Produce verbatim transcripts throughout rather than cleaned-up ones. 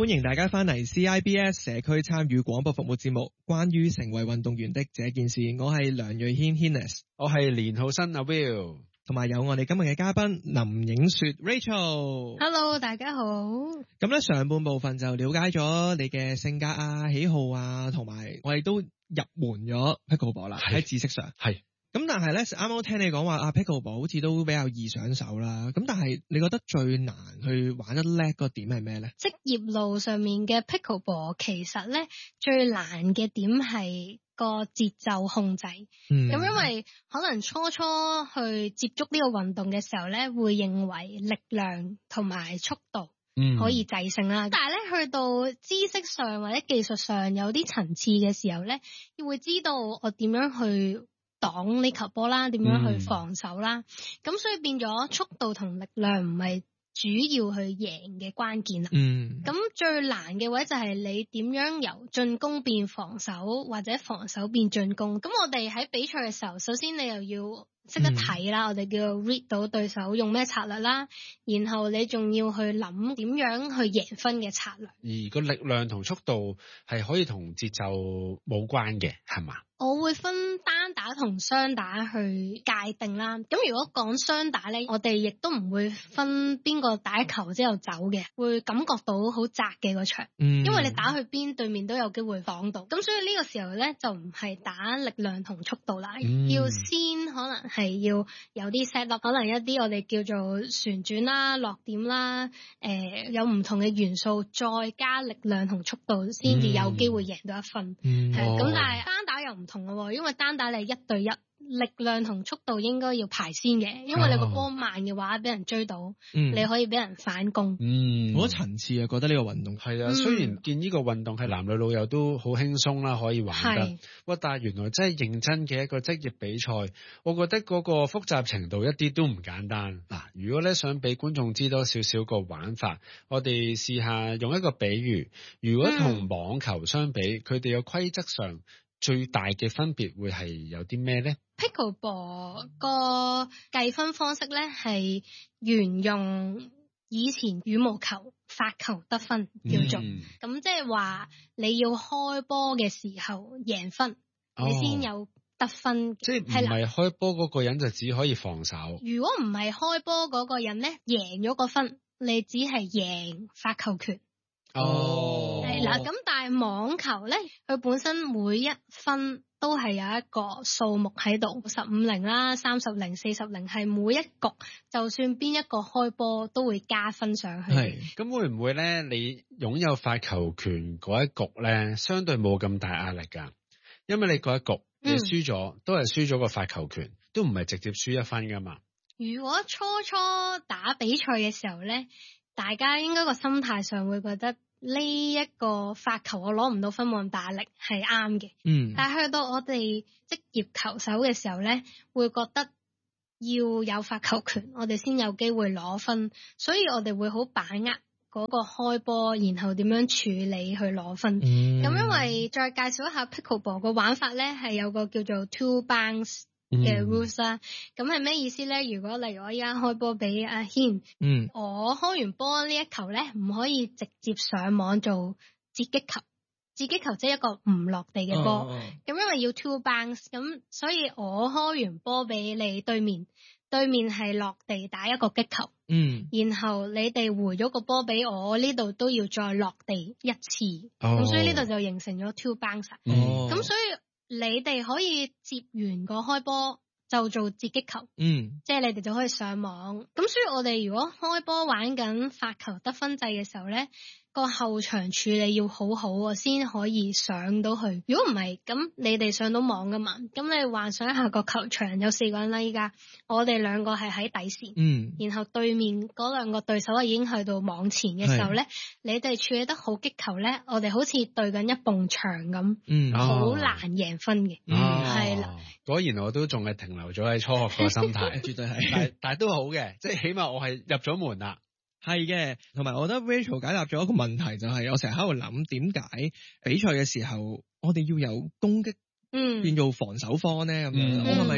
歡迎大家翻嚟 C I B S 社區參與廣播服務節目，關於成為運動員的這件事，我係梁瑞軒 Hennis， 我係連浩新阿 Will， 同埋有我哋今日嘅嘉賓林影雪 Rachel。 Hello， 大家好。 咁咧上半部分就了解咗你嘅性格啊、喜好啊，同埋我哋都入門咗 Pickleball 啦，喺知識上係。咁但係咧，啱啱聽你講話啊 Pickleball 好似都比較易上手啦。咁但係你覺得最難去玩得叻個點係咩咧？ 職業路上面嘅 Pickleball 其實咧最難嘅點係個節奏控制。嗯，咁因為可能初初去接觸呢個運動嘅時候咧，會認為力量同埋速度可以制勝啦。嗯、但係咧去到知識上或者技術上有啲層次嘅時候咧，要會知道我點樣去擋呢球波啦，點樣去防守啦，咁、嗯、所以變咗速度同力量唔係主要去贏嘅關鍵啦。嗯，咁最難嘅位就係你點樣由進攻變防守，或者防守變進攻。咁我哋喺比賽嘅時候，首先你又要識得睇啦，嗯、我哋叫 read 到對手用咩策略啦，然後你仲要去諗點樣去贏分嘅策略。 而個力量同速度係可以同節奏冇關嘅，係嘛？ 我會分單打同雙打去界定啦。咁如果講雙打咧，我哋亦都唔會分邊個打球之後走嘅，會感覺到好窄嘅個場，嗯、因為你打去邊對面都有機會擋到。咁所以呢個時候咧就唔係打力量同速度啦，嗯、要先可能係要有啲 set up， 可能一啲我哋叫做旋轉啦、落點啦，誒、呃、有唔同嘅元素，再加力量同速度先至有機會贏到一分。嗯，係咁，但係單打又唔同嘅，因為單打你一對一，力量同速度應該要排先嘅，因為你個波慢嘅話，俾人追到，嗯、你可以俾人反攻。嗯， 好多層次啊，覺得呢個運動係啊，嗯、雖然見呢個運動係男女老幼都好輕鬆啦，可以玩得，哇！但係原來真係認真嘅一個職業比賽，我覺得嗰個複雜程度一啲都唔簡單。嗱，如果咧想俾觀眾知多少少個玩法，我哋試下用一個比喻，如果同網球相比，佢哋嘅規則上最大嘅分別會係有啲咩呢？ Pickleball 個計分方式咧係沿用以前羽毛球發球得分叫做，咁即係話你要開波嘅時候贏分，哦、你先有得分。 即係唔係開波嗰個人就只可以防守。 如果唔係開波嗰個人咧，贏咗個分，你只係贏發球權。哦，係啦，咁但係網球咧，佢本身每一分都係有一個數目喺度，十五零啦、三十零、四十零，係每一局就算邊一個開波都會加分上去。 係，咁會唔會咧？你擁有發球權嗰一局咧，相對冇咁大壓力噶？因為你嗰一局你輸咗，嗯、都係輸咗個發球權，都唔係直接輸一分噶嘛。 如果初初打比賽嘅時候咧，大家應該個心態上會覺得呢一個發球我攞唔到分冇咁大力係啱嘅，嗯，但係去到我哋職業球手嘅時候咧，會覺得要有發球權，我哋先有機會攞分，所以我哋會好把握嗰個開波，然後點樣處理去攞分。咁、嗯、因為再介紹一下 Pickleball 個玩法咧，係有個叫做 two bounce嘅 rules 啦，咁係咩意思咧？如果例如我依家開波俾阿軒，嗯，我開完波呢一球咧，唔可以直接上網做截擊球，截擊球即係一個唔落地嘅波，咁、哦、因為要 two bounce，咁所以我開完波俾你對面，對面係落地打一個擊球，嗯，然後你哋回咗個波俾我呢度都要再落地一次，咁、哦、所以呢度就形成咗 two bounce，哦，咁所以你哋可以接完個開波就做截擊球，嗯，即係你哋就可以上網。咁所以我哋如果開波玩緊發球得分制嘅時候咧，個後場處理要好好啊，先可以上到去。如果唔係，咁你哋上到網噶嘛？咁你幻想一下個球場有四個人啦，依家我哋兩個係喺底線，嗯，然後對面嗰兩個對手已經去到網前嘅時候咧，你哋處理得好擊球咧，我哋好似對緊一埲牆咁，嗯，好難贏分嘅，嗯，係啦。 果然我都仲係停留咗喺初學個心態，絕對係，但係但係都好嘅，即係起碼我係入咗門啦。 係嘅，同埋我覺得 Rachel 解答咗一個問題，就係、是、我成日喺度諗點解比賽嘅時候我哋要有攻擊，嗯，變做防守方咧咁樣，嗯、我係咪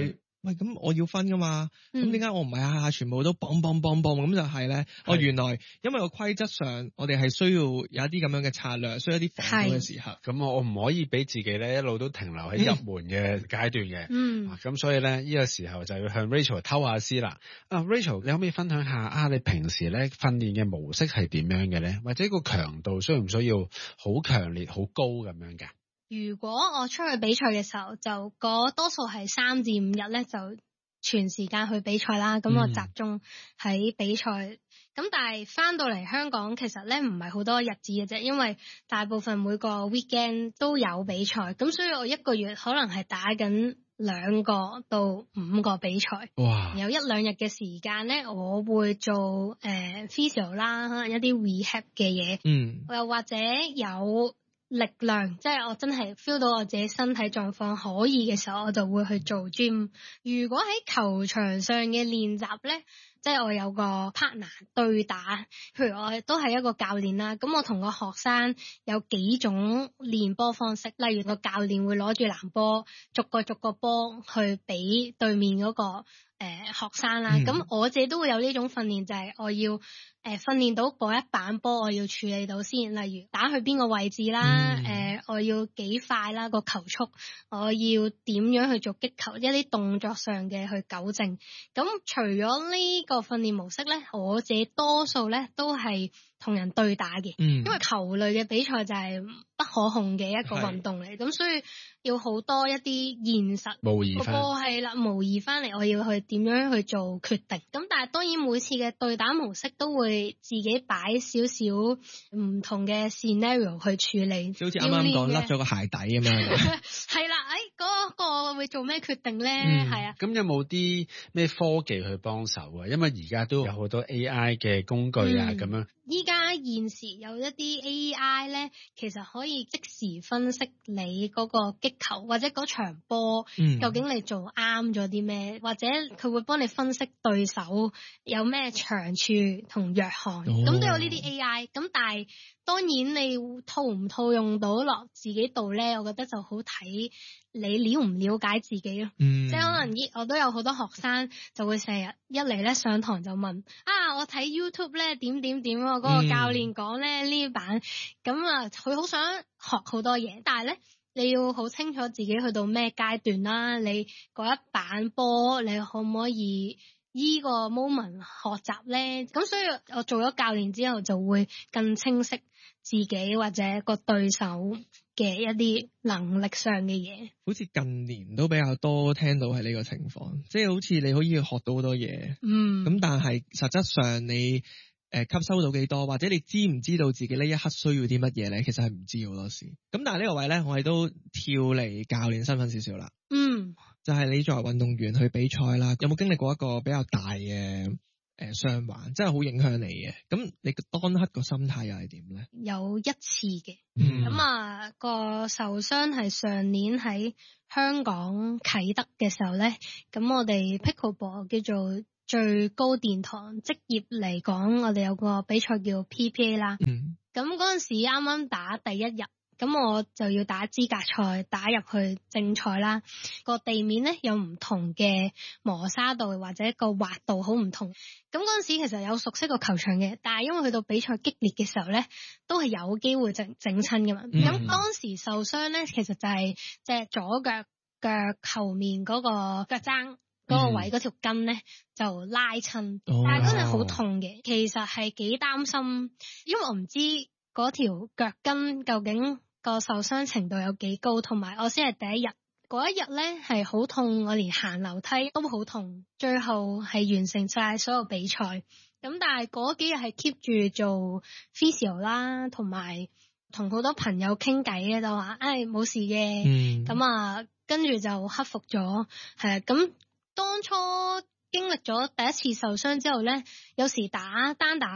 喂，咁我要分噶嘛？咁點解我唔係下下全部都綁綁綁綁咁就係咧？哦，原來因為個規則上，我哋係需要有一啲咁樣嘅策略，需要一啲防守嘅時刻。 咁我我唔可以俾自己咧一路都停留喺入門嘅階段嘅。嗯。咁、啊、所以咧呢、這個時候就要向 Rachel 偷下師啦。啊 Rachel，你可唔可以分享下啊？你平時咧訓練嘅模式係點樣嘅咧？或者個強度需唔需要好強烈、好高咁樣㗎？ 如果我出去比賽嘅時候，就嗰多數係三至五日咧，就全時間去比賽啦。咁、嗯、我集中喺比賽。咁但係翻到嚟香港，其實咧唔係好多日子嘅啫，因為大部分每個 weekend 都有比賽。咁所以我一個月可能係打緊兩個到五個比賽。哇！有一兩日嘅時間咧，我會做誒、呃、physio 啦，可能一啲 rehab 嘅嘢。嗯。又或者有力量，即係我真係 feel 到我自己身體狀況可以嘅時候，我就會去做 gym。如果喺球場上嘅練習咧，即係我有個 partner 對打，譬如我都係一個教練啦，咁我同個學生有幾種練波方式，例如個教練會攞住籃波，逐個逐個波去俾對面嗰個誒學生啦。咁、嗯、我自己都會有呢種訓練，就係、是、我要誒訓練到嗰一板波我要處理到先，例如打去邊個位置啦，誒、嗯呃、我要幾快啦個球速，我要點樣去做擊球，一啲動作上嘅去糾正。咁除咗呢個訓練模式咧，我自己多數咧都係同人對打嘅、嗯，因為球類嘅比賽就係不可控嘅一個運動嚟，咁所以要好多一啲現實模擬翻，係啦，模擬翻嚟，我要去點樣去做決定。咁但係當然每次嘅對打模式都會自己擺少少唔同嘅 scenario 去處理， 好似啱啱講甩咗個鞋底咁樣。 係啦，誒嗰個會做咩決定咧？係、嗯、啊。咁有冇啲咩科技去幫手啊？因為而家都有好多 A I 嘅工具啊，咁、嗯、樣。 依家現時有一啲 A I 咧，其實可以即時分析你嗰個擊球或者嗰場波、嗯，究竟你做啱咗啲咩，或者佢會幫你分析對手有咩長處同弱項，咁、哦、都有呢啲 A I。咁但係當然你套唔套用到落自己度咧，我覺得就好睇你了唔了解自己咯。嗯、即係可能我都有好多學生就會成日一嚟咧上堂就問啊，我睇 YouTube 咧點點點嗰個教練講咧呢版，咁啊佢好想學好多嘢，但係咧你要好清楚自己去到咩階段啦，你嗰一版波你可唔可以依個 moment 學習咧？咁所以我做咗教練之後就會更清晰自己或者個對手嘅一啲能力上嘅嘢。 好似近年都比較多聽到係呢個情況，即係好似你可以學到好多嘢，嗯，咁但係實質上你誒吸收到幾多，或者你知唔知道自己呢一刻需要啲乜嘢咧？其實係唔知好多時。咁但係呢個位咧，我哋都跳嚟教練身份少少啦。嗯，就係、是、你作為運動員去比賽啦，有冇經歷過一個比較大嘅誒傷患，真係好影響你嘅？咁你當刻個心態又係點咧？ 有一次嘅，咁、嗯、啊個受傷係上年喺香港啟德嘅時候咧，咁我哋 Pickleball 叫做最高殿堂職業嚟講，我哋有個比賽叫 P P A 啦。嗯，咁嗰陣時啱啱打第一日，咁我就要打資格賽，打入去正賽啦。個地面咧有唔同嘅磨砂度或者個滑度好唔同。咁嗰陣時其實有熟悉個球場嘅，但係因為去到比賽激烈嘅時候咧，都係有機會整整親噶嘛。咁、嗯、當時受傷咧，其實就係隻左腳腳後面嗰個腳踭。嗰、那個位嗰條筋咧就拉親、哦，但係真係好痛嘅。其實係幾擔心，因為我唔知嗰條腳筋究竟個受傷程度有幾高，同埋我先係第一日嗰一日咧係好痛，我連行樓梯都好痛。最後係完成晒所有比賽，咁但係嗰幾日係 keep 住做 physio 啦，同埋同好多朋友傾偈咧，就話誒冇事嘅，咁、嗯、啊跟住就克服咗，係啊咁。當初經歷咗第一次受傷之後咧，有時打單打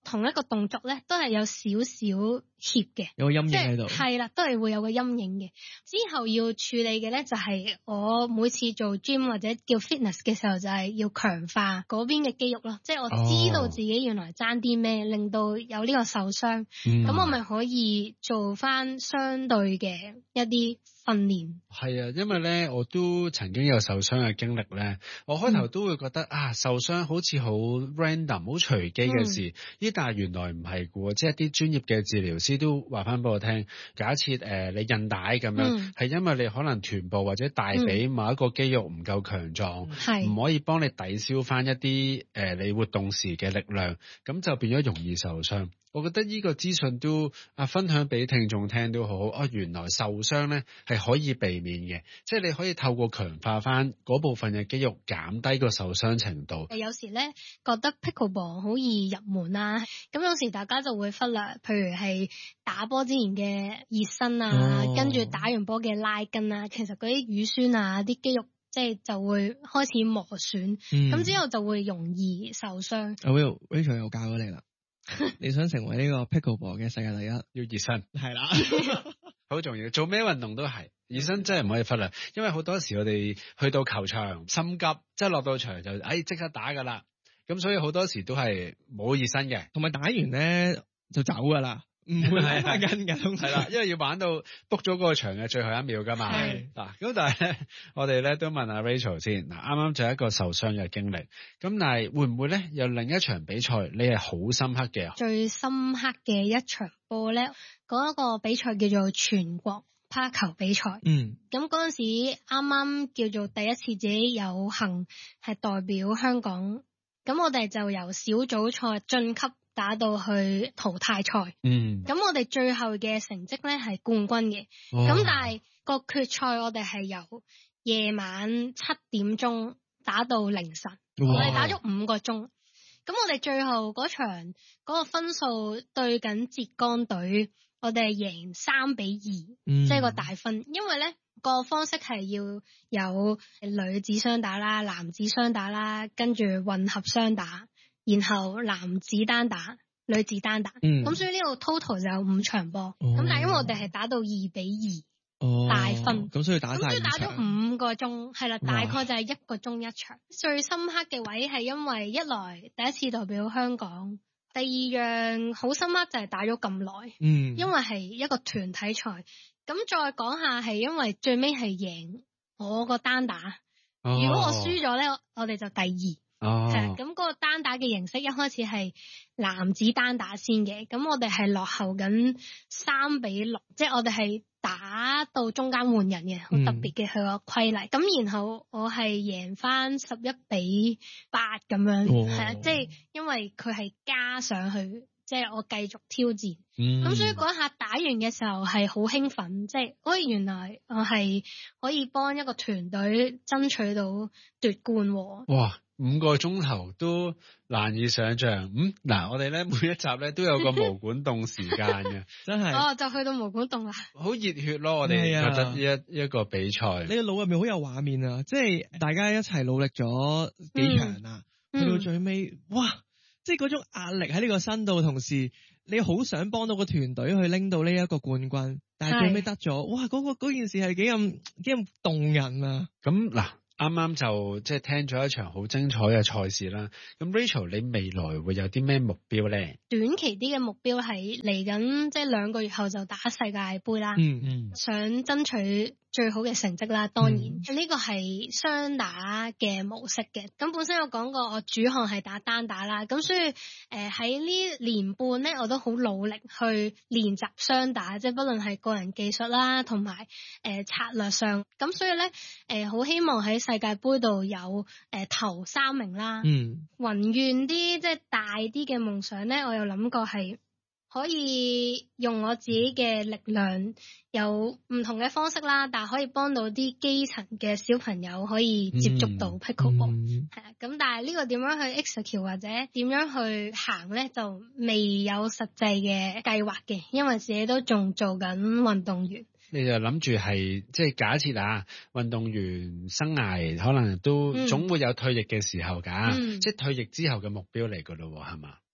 同一個動作咧，都係有少少怯嘅， 有個陰影喺度。 係啦，都係會有個陰影嘅。之後要處理嘅咧，就係我每次做 gym 或者叫 fitness 嘅時候，就係要強化嗰邊嘅肌肉咯。即係我知道自己原來爭啲咩，令到有呢個受傷，咁、嗯、我咪可以做翻相對嘅一啲訓練。 係啊，因為咧我都曾經有受傷嘅經歷咧，我開頭都會覺得、嗯、啊受傷好似好 random 好隨機嘅事，咦、嗯？但係原來唔係嘅，即係啲專業嘅治療師都話翻俾我聽，假設誒、呃、你韌帶咁樣，係、嗯、因為你可能臀部或者大髀某一個肌肉唔夠強壯，係、嗯、唔可以幫你抵消翻一啲誒、呃、你活動時嘅力量，咁就變咗容易受傷。我覺得呢個資訊都啊分享俾聽眾聽都好好啊，原來受傷咧係可以避免嘅，即係你可以透過強化翻嗰部分嘅肌肉，減低個受傷程度。 有時咧覺得 pickleball 好易入門啦，咁有時大家就會忽略，譬如係打波之前嘅熱身啊，哦、跟住打完波嘅拉筋啊，其實嗰啲乳酸啊啲肌肉即係就會開始磨損，咁、嗯、之後就會容易受傷。 阿 Will Rachel 又教咗你啦。你想成為呢個 pickleball 嘅世界第一，要熱身係啦，好重要。做咩運動都係熱身，真係唔可以忽略。因為好多時我哋去到球場心急，即係落到場就誒即刻打噶啦。咁所以好多時都係冇熱身嘅，同埋打完咧就走噶啦，唔會係打緊嘅。係啦，因為要玩到 book 咗嗰個場嘅最後一秒噶嘛。係嗱，咁但係咧，我哋咧都問阿 Rachel 先。嗱，啱啱就係一個受傷嘅經歷，咁但係會唔會咧有另一場比賽你係好深刻嘅？最深刻嘅一場波咧，嗰一個比賽叫做全國趴球比賽。嗯，咁嗰陣時啱啱叫做第一次自己有幸係代表香港，咁我哋就由小組賽晉級打到去淘汰賽，嗯，咁我哋最後嘅成績咧係冠軍嘅，咁、哦、但係個決賽我哋係由夜晚七點鐘打到凌晨，我哋打咗五個鐘，咁我哋最後嗰場嗰個分數對緊浙江隊，我哋係贏三比二，嗯，即係個大分，因為咧個方式係要有女子雙打啦、男子雙打啦，跟住混合雙打。然後男子單打、女子單打，咁、嗯、所以呢度 total 就有五場波，咁、哦、但係因為我哋係打到二比二、哦，大分，咁所以打晒，咁所以打咗五個鐘，係啦，大概就係一個鐘一場。最深刻嘅位係因為一來第一次代表香港，第二樣好深刻就係打咗咁耐，嗯，因為係一個團體賽。咁再講下係因為最尾係贏我個單打，哦、如果我輸咗咧，我哋就第二。哦，係啊，咁嗰個單打嘅形式一開始係男子單打先嘅，咁我哋係落後緊三比六，即係我哋係打到中間換人嘅，好特別嘅佢個規例。咁、嗯、然後我係贏翻十一比八咁樣，係啊，即係因為佢係加上去，即係我繼續挑戰。咁、嗯、所以嗰一下打完嘅時候係好興奮，即係哦原來我係可以幫一個團隊爭取到奪冠。哇！五個鐘頭都難以想象，嗯嗱，我哋咧每一集咧都有個毛管戙時間嘅，真係哦，就去到毛管戙啦，好熱血咯！我哋覺得一一個比賽，你個腦入面好有畫面啊！即係大家一齊努力咗幾場啊，去、嗯、到最尾，哇！即係嗰種壓力喺呢個身度，同時你好想幫到個團隊去拎到呢一個冠軍，但係最尾得咗，哇！嗰、嗰個嗰件事係幾咁幾咁動人啊！咁嗱。啱啱就即係聽咗一場好精彩嘅賽事啦。咁 Rachel，你未來會有啲咩目標咧？短期啲嘅目標係嚟緊，即係兩個月後就打世界盃啦。嗯嗯，想爭取最好嘅成績啦。當然呢、嗯、個係雙打嘅模式嘅。咁本身有講過我主項係打單打啦。咁所以誒喺呢年半咧，我都好努力去練習雙打，即係不論係個人技術啦，同埋誒策略上。咁所以咧誒好希望喺世界盃度有誒、呃、頭三名啦。嗯，宏願啲即係大啲嘅夢想咧，我有諗過係可以用我自己嘅力量，有唔同嘅方式啦，但係可以幫到啲基層嘅小朋友可以接觸到 pickleball。係啊，咁但係呢個點樣去 execute 或者點樣去行咧，就未有實際嘅計劃嘅，因為自己都仲做緊運動員。你就諗住係即係假設啊，運動員生涯可能都總會有退役嘅時候㗎、嗯，即係退役之後嘅目標嚟㗎咯，係嘛？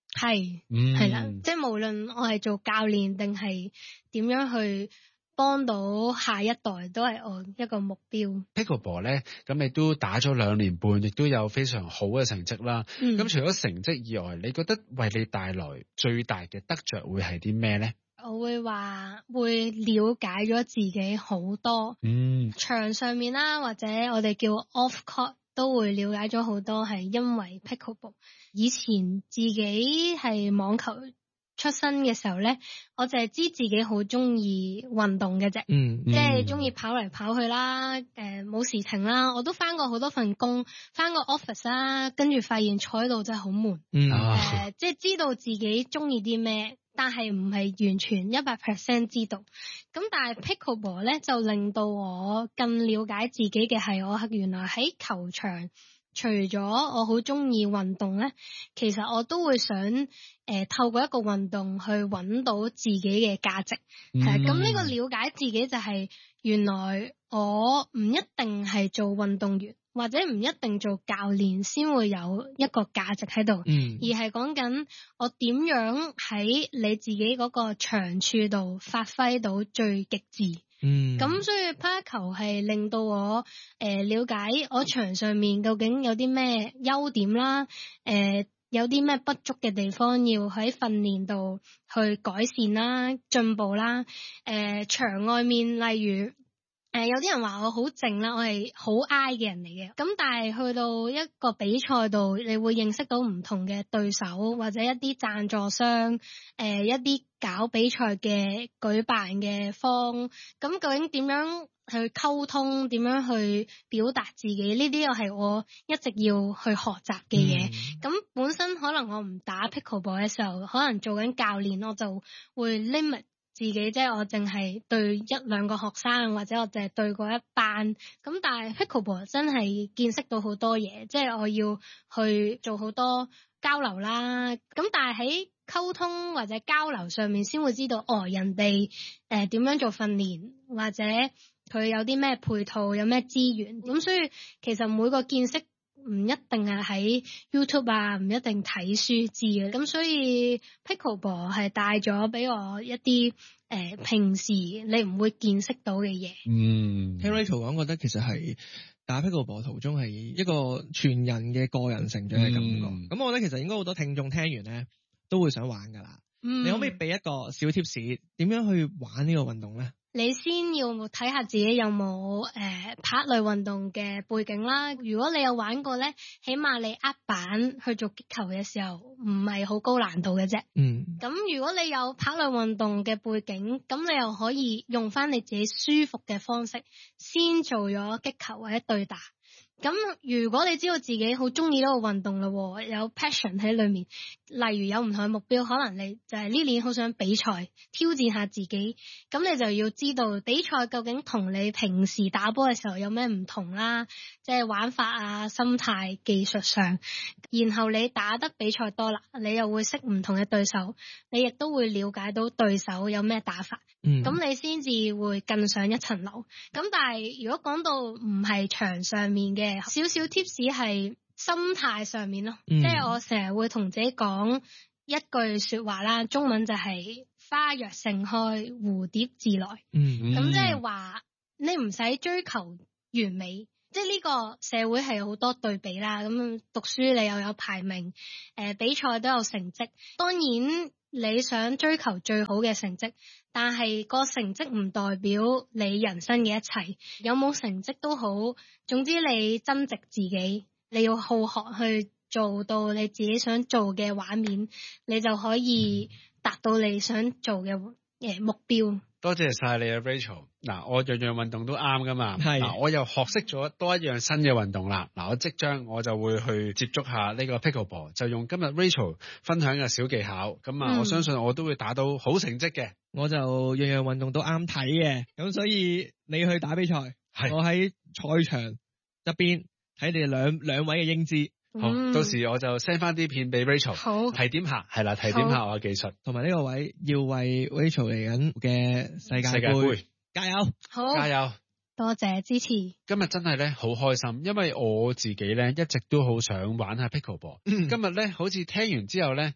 係，係啦，即係無論我係做教練定係點樣去幫到下一代，都係我一個目標。 Pickleball 咧，咁你都打咗兩年半，亦都有非常好嘅成績啦。咁、嗯、除咗成績以外，你覺得為你帶來最大嘅得着會係啲咩咧？ 我會話會了解咗自己好多，嗯，場上面啦，或者我哋叫 off court 都會了解咗好多，係因為 Pickleball。以前自己係網球出身嘅時候咧，我就係知自己好中意運動嘅啫，嗯，即係中意跑嚟跑去啦，誒、呃、冇時停啦，我都翻過好多份工，翻過 office 啦，跟住發現坐喺度真係好悶，嗯，誒、呃、即係知道自己中意啲咩，但係唔係完全一百 percent 知道，咁但係 Pickleball 咧就令到我更了解自己嘅係我原來喺球場。除咗我好中意運動咧，其實我都會想誒、呃、透過一個運動去揾到自己嘅價值。係咁呢個了解自己就係原來我唔一定係做運動員或者唔一定做教練先會有一個價值喺度，嗯，而係講緊我點樣喺你自己嗰個長處度發揮到最極致。嗯，咁所以拍球係令到我誒、呃、了解我場上面究竟有啲咩優點啦，誒、呃、有啲咩不足嘅地方要喺訓練度去改善啦、進步啦，誒、呃、場外面例如。誒、呃，有啲人話我好靜啦，我係好 I 嘅人嚟嘅。咁但係去到一個比賽度，你會認識到唔同嘅對手或者一啲贊助商，誒、呃，一啲搞比賽嘅舉辦嘅方。咁究竟點樣去溝通？點樣去表達自己？呢啲又係我一直要去學習嘅嘢。咁、嗯、本身可能我唔打 Pickleball 嘅時候，可能做緊教練，我就會 limit。自己即係我淨係對一兩個學生，或者我淨係對過一班。咁但係 Pickleball 真係見識到好多嘢，即係我要去做好多交流啦。咁但係喺溝通或者交流上面，先會知道哦，人哋誒點樣做訓練，或者佢有啲咩配套，有咩資源。咁所以其實每個見識唔一定係喺 YouTube 啊，唔一定睇書知嘅，咁所以 Pickleball 係帶咗俾我一啲誒、呃、平時你唔會見識到嘅嘢。嗯， 聽 Rachel 講，覺得其實係打 Pickleball 途中係一個全人嘅個人成長嘅感覺。咁、嗯、我覺得其實應該好多聽眾聽完咧都會想玩噶啦。嗯，你可唔可以俾一個小貼士，點樣去玩呢個運動咧？ 你先要睇下自己有冇誒、呃、拍類運動嘅背景啦。如果你有玩過咧，起碼你握板去做擊球嘅時候唔係好高難度嘅啫。嗯。咁如果你有拍類運動嘅背景，咁你又可以用翻你自己舒服嘅方式，先做咗擊球或者對打。咁如果你知道自己好中意呢個運動咯，有 passion 喺裏面，例如有唔同嘅目標，可能你就係呢年好想比賽，挑戰下自己，咁你就要知道比賽究竟同你平時打波嘅時候有咩唔同啦，即係玩法啊、心態、技術上，然後你打得比賽多啦，你又會識唔同嘅對手，你亦都會了解到對手有咩打法，咁、嗯、你先至會更上一層樓。咁但係如果講到唔係場上面嘅，少少 tips 係心態上面咯，嗯、即係我成日會同自己講一句說話啦，中文就係花若盛開，蝴蝶自來。嗯，咁即係話你唔使追求完美，即係呢個社會係好多對比啦。咁讀書你又有排名，誒、呃、比賽都有成績，當然你想追求最好嘅成績，但係個成績唔代表你人生嘅一切，有冇成績都好，總之你增值自己，你要好學去做到你自己想做嘅畫面，你就可以達到你想做嘅誒目標。 多謝晒你啊 Rachel。嗱，我樣樣運動都啱噶嘛。係。嗱，我又學識咗多一樣新嘅運動啦。嗱，我即將我就會去接觸下呢個 Pickleball，就用今日 Rachel 分享嘅小技巧。咁啊、嗯，我相信我都會打到好成績嘅。 我就樣樣運動都啱睇嘅。咁所以你去打比賽，我喺賽場側邊睇你哋兩兩位嘅英姿。 好，嗯、到時我就 send 翻啲片俾 Rachel， 好提點下，係啦，提點下我嘅技術， 同埋呢個位要為 Rachel 嚟緊嘅世界盃加油， 好加油， 多謝支持。 今日真係咧好開心，因為我自己咧一直都好想玩下 Pickleball。嗯、今日咧好似聽完之後咧，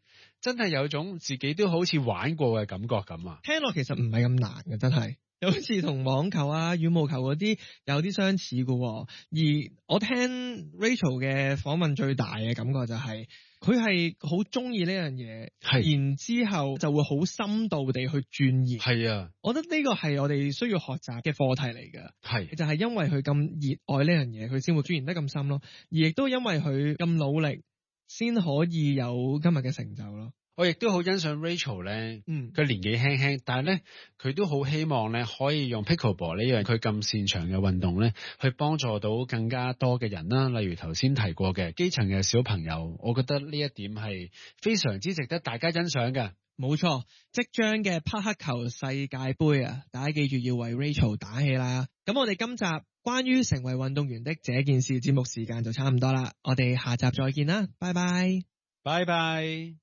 真係有種自己都好似玩過嘅感覺咁啊！ 聽落其實唔係咁難嘅，真係。好似同網球啊、羽毛球嗰啲有啲相似嘅，而我聽 Rachel 嘅訪問最大嘅感覺就係佢係好中意呢樣嘢，係然之後就會好深度地去鑽研。係啊，我覺得呢個係我哋需要學習嘅課題嚟嘅，係就係因為佢咁熱愛呢樣嘢，佢先會鑽研得咁深咯，而亦都因為佢咁努力，先可以有今日嘅成就咯。 我亦都好欣賞 Rachel 咧，嗯，佢年紀輕輕，但係咧佢都好希望咧可以用 Pickleball 呢樣佢咁擅長嘅運動咧，去幫助到更加多嘅人啦。例如頭先提過嘅基層嘅小朋友，我覺得呢一點係非常之值得大家欣賞嘅。冇錯，即將嘅匹克球世界盃啊，大家記住要為 Rachel 打氣啦。咁我哋今集關於成為運動員的這件事節目時間就差唔多啦，我哋下集再見啦，拜拜，拜拜。